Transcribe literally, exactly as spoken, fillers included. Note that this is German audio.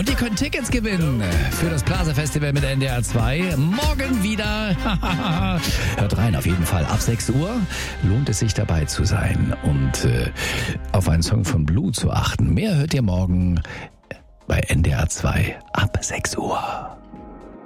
Und ihr könnt Tickets gewinnen für das Plaza Festival mit N D R zwei. Morgen wieder. Hört rein, auf jeden Fall. Ab sechs Uhr lohnt es sich dabei zu sein und äh, auf einen Song von Blue zu achten. Mehr hört ihr morgen bei N D R zwei ab sechs Uhr.